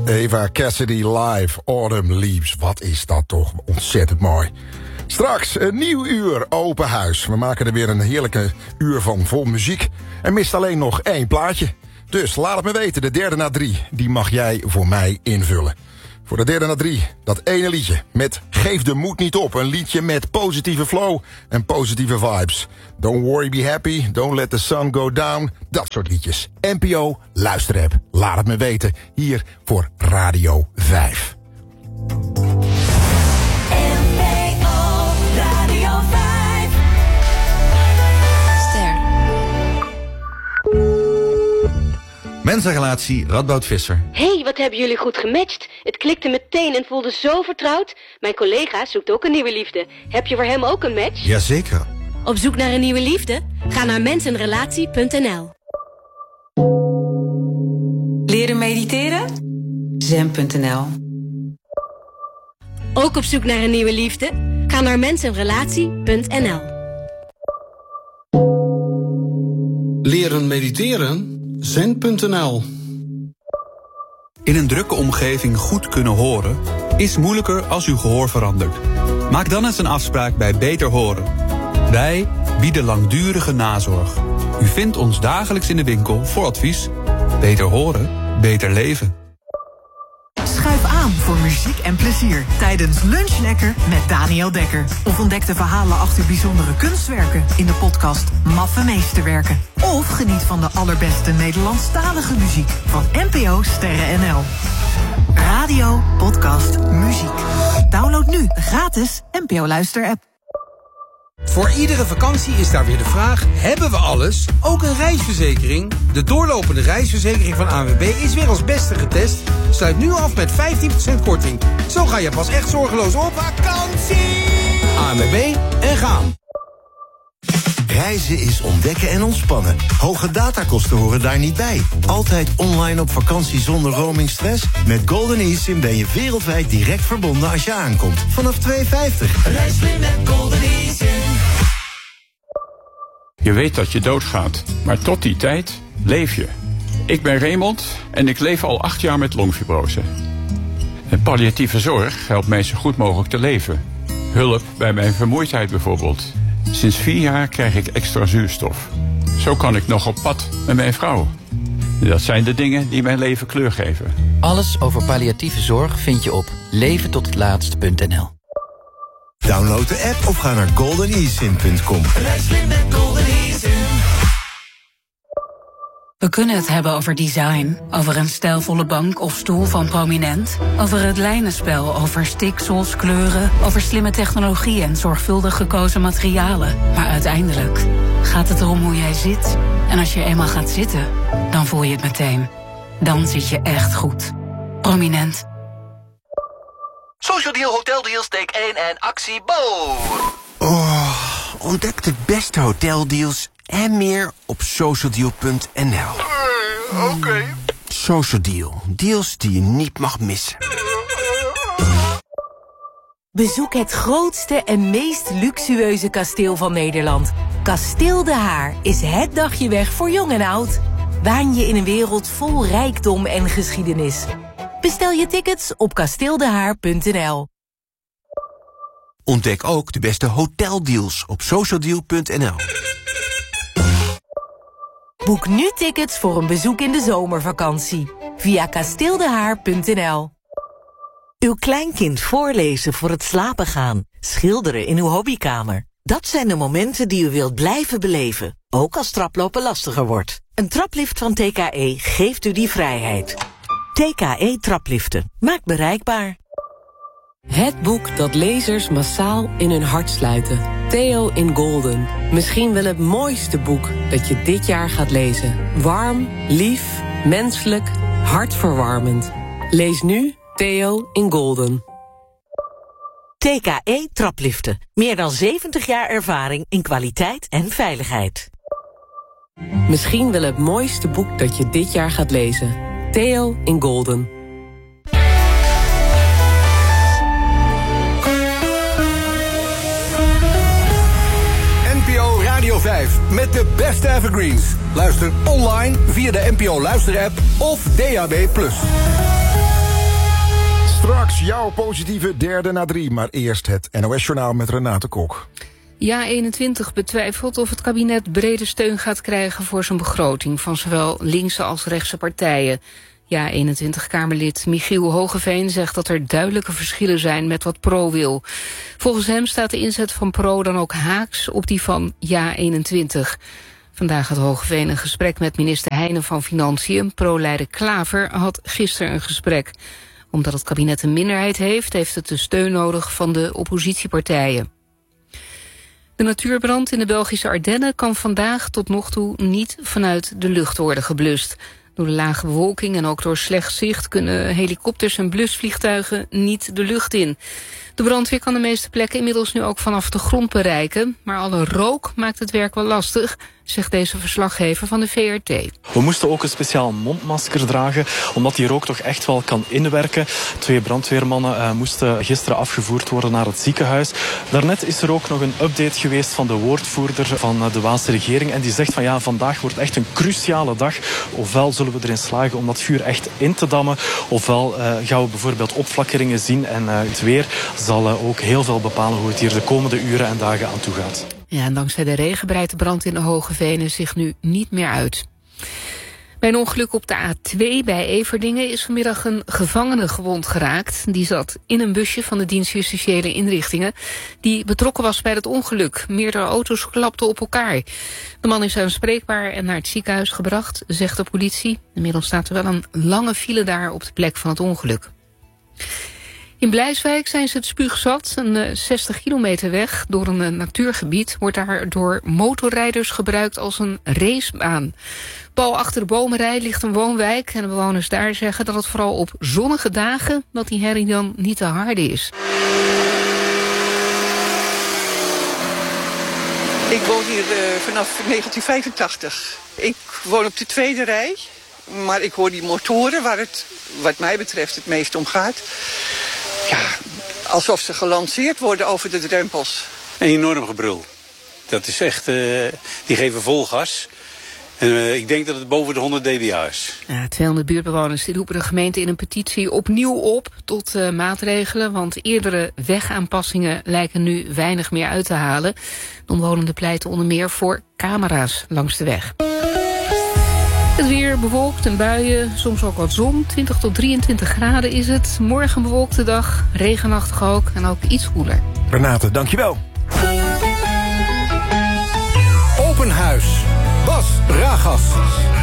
Eva Cassidy live, Autumn Leaves. Wat is dat toch ontzettend mooi. Straks een nieuw uur open huis. We maken er weer een heerlijke uur van vol muziek. En mist alleen nog 1 plaatje. Dus laat het me weten, de derde na 3. Die mag jij voor mij invullen. Voor de derde na 3, dat ene liedje met Geef de moed niet op. Een liedje met positieve flow en positieve vibes. Don't worry, be happy, don't let the sun go down. Dat soort liedjes. NPO Luisterapp. Laat het me weten. Hier voor Radio 5. Radio 5. Ster. Mensenrelatie, Radboud Visser. Hey, wat hebben jullie goed gematcht. Het klikte meteen en voelde zo vertrouwd. Mijn collega zoekt ook een nieuwe liefde. Heb je voor hem ook een match? Jazeker. Op zoek naar een nieuwe liefde? Ga naar mensenrelatie.nl. Leren mediteren? Zen.nl. Ook op zoek naar een nieuwe liefde? Ga naar mensenrelatie.nl. Leren mediteren? Zen.nl. In een drukke omgeving goed kunnen horen is moeilijker als uw gehoor verandert. Maak dan eens een afspraak bij Beter Horen. Wij bieden langdurige nazorg. U vindt ons dagelijks in de winkel voor advies. Beter horen, beter leven. Schuif aan voor muziek en plezier tijdens Lunch Lekker met Daniel Dekker. Of ontdek de verhalen achter bijzondere kunstwerken in de podcast Maffe Meesterwerken. Of geniet van de allerbeste Nederlandstalige muziek van NPO Sterren NL. Radio, podcast, muziek. Download nu de gratis NPO Luister-app. Voor iedere vakantie is daar weer de vraag, hebben we alles? Ook een reisverzekering? De doorlopende reisverzekering van ANWB is weer als beste getest. Sluit nu af met 15% korting. Zo ga je pas echt zorgeloos op vakantie! ANWB en gaan! Reizen is ontdekken en ontspannen. Hoge datakosten horen daar niet bij. Altijd online op vakantie zonder roamingstress? Met Golden eSIM ben je wereldwijd direct verbonden als je aankomt. Vanaf €2,50. Reis weer met Golden eSIM. Je weet dat je doodgaat, maar tot die tijd leef je. Ik ben Raymond en ik leef al 8 jaar met longfibrose. En palliatieve zorg helpt mij zo goed mogelijk te leven. Hulp bij mijn vermoeidheid bijvoorbeeld. Sinds 4 jaar krijg ik extra zuurstof. Zo kan ik nog op pad met mijn vrouw. Dat zijn de dingen die mijn leven kleur geven. Alles over palliatieve zorg vind je op leventothetlaatst.nl. Download de app of ga naar goldenesim.com. Reis weer met Golden eSIM. We kunnen het hebben over design, over een stijlvolle bank of stoel van Prominent, over het lijnenspel, over stiksels, kleuren, over slimme technologie en zorgvuldig gekozen materialen. Maar uiteindelijk gaat het erom hoe jij zit. En als je eenmaal gaat zitten, dan voel je het meteen. Dan zit je echt goed. Prominent. Social Deal, Hotel Deals, take 1 en actie Bo. Oh, ontdek de beste hoteldeals en meer op socialdeal.nl. Oké. Social Deal, deals die je niet mag missen. Bezoek het grootste en meest luxueuze kasteel van Nederland. Kasteel De Haar is het dagje weg voor jong en oud. Waan je in een wereld vol rijkdom en geschiedenis. Bestel je tickets op kasteeldehaar.nl. Ontdek ook de beste hoteldeals op socialdeal.nl. Boek nu tickets voor een bezoek in de zomervakantie via kasteeldehaar.nl. Uw kleinkind voorlezen voor het slapen gaan. Schilderen in uw hobbykamer. Dat zijn de momenten die u wilt blijven beleven. Ook als traplopen lastiger wordt. Een traplift van TKE geeft u die vrijheid. TKE Trapliften. Maakt bereikbaar. Het boek dat lezers massaal in hun hart sluiten. Theo in Golden. Misschien wel het mooiste boek dat je dit jaar gaat lezen. Warm, lief, menselijk, hartverwarmend. Lees nu Theo in Golden. TKE Trapliften. Meer dan 70 jaar ervaring in kwaliteit en veiligheid. Misschien wel het mooiste boek dat je dit jaar gaat lezen. Theo in Golden. NPO Radio 5 met de beste evergreens. Luister online via de NPO Luister-app of DAB+. Straks jouw positieve derde na 3. Maar eerst het NOS-journaal met Renate Kok. Ja21 betwijfelt of het kabinet brede steun gaat krijgen voor zijn begroting van zowel linkse als rechtse partijen. Ja21-Kamerlid Michiel Hogeveen zegt dat er duidelijke verschillen zijn met wat Pro wil. Volgens hem staat de inzet van Pro dan ook haaks op die van Ja21. Vandaag had Hogeveen een gesprek met minister Heijnen van Financiën. Pro-leider Klaver had gisteren een gesprek. Omdat het kabinet een minderheid heeft het de steun nodig van de oppositiepartijen. De natuurbrand in de Belgische Ardennen kan vandaag tot nog toe niet vanuit de lucht worden geblust. Door de lage bewolking en ook door slecht zicht kunnen helikopters en blusvliegtuigen niet de lucht in. De brandweer kan de meeste plekken inmiddels nu ook vanaf de grond bereiken. Maar alle rook maakt het werk wel lastig, zegt deze verslaggever van de VRT. We moesten ook een speciaal mondmasker dragen, omdat die rook toch echt wel kan inwerken. 2 brandweermannen moesten gisteren afgevoerd worden naar het ziekenhuis. Daarnet is er ook nog een update geweest van de woordvoerder van de Waalse regering. En die zegt van ja, vandaag wordt echt een cruciale dag. Ofwel zullen we erin slagen om dat vuur echt in te dammen, ofwel gaan we bijvoorbeeld opflakkeringen zien. En het weer zal ook heel veel bepalen hoe het hier de komende uren en dagen aan toe gaat. Ja, en dankzij de regen breidt de brand in de Hoge Venen zich nu niet meer uit. Bij een ongeluk op de A2 bij Everdingen is vanmiddag een gevangene gewond geraakt. Die zat in een busje van de dienst justitiële inrichtingen die betrokken was bij het ongeluk. Meerdere auto's klapten op elkaar. De man is aanspreekbaar en naar het ziekenhuis gebracht, zegt de politie. Inmiddels staat er wel een lange file daar op de plek van het ongeluk. In Blijswijk zijn ze het spuugzat. Een 60 kilometer weg door een natuurgebied wordt daar door motorrijders gebruikt als een racebaan. Pal achter de bomenrij ligt een woonwijk en de bewoners daar zeggen dat het vooral op zonnige dagen dat die herrie dan niet te harde is. Ik woon hier vanaf 1985. Ik woon op de tweede rij, maar ik hoor die motoren waar het wat mij betreft het meest om gaat. Ja, alsof ze gelanceerd worden over de drempels. Een enorm gebrul. Dat is echt, die geven vol gas. En ik denk dat het boven de 100 dBA is. Ja, 200 buurtbewoners die roepen de gemeente in een petitie opnieuw op tot maatregelen. Want eerdere wegaanpassingen lijken nu weinig meer uit te halen. De omwonenden pleiten onder meer voor camera's langs de weg. Het weer bewolkt en buien, soms ook wat zon. 20 tot 23 graden is het. Morgen een bewolkte dag, regenachtig ook en ook iets koeler. Renate, dankjewel. Open Huis. Bas Ragas.